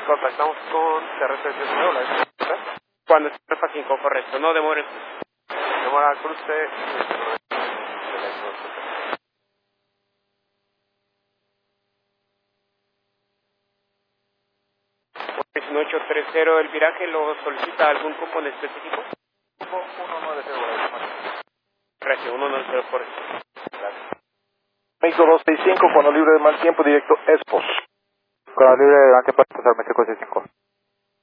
contactamos con terrestre de Nueva. Cuando esté Alfa 5, correcto. No demore. Demora cruce. 1830, el viraje lo solicita algún cupo en específico. Cupo 190. Gracias, 190 por eso. Gracias. México 265, cuando libre de mal tiempo, directo Espos. Cuando libre de mal tiempo, pasar México 65.